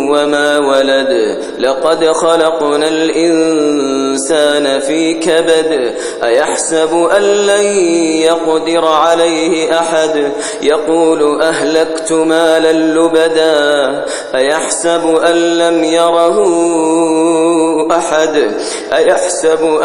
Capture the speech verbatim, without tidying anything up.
وما ولد لقد خلقنا الإنسان في كبد أيحسب أن لن يقدر عليه أحد يقول أهلكت مالا لبدا أيحسب أن لم يره أحد أيحسب